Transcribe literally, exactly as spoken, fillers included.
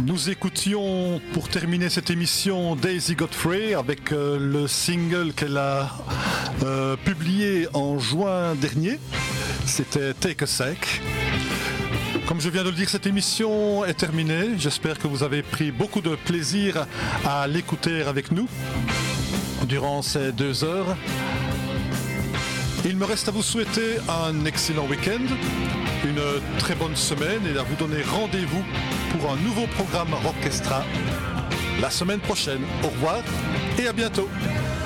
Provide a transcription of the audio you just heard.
Nous écoutions pour terminer cette émission Daisy Godfrey avec euh, le single qu'elle a euh, publié en juin dernier. C'était Take a Sec. Comme je viens de le dire, cette émission est terminée. J'espère que vous avez pris beaucoup de plaisir à l'écouter avec nous durant ces deux heures. Il me reste à vous souhaiter un excellent week-end, une très bonne semaine et à vous donner rendez-vous pour un nouveau programme Rockestra la semaine prochaine. Au revoir et à bientôt.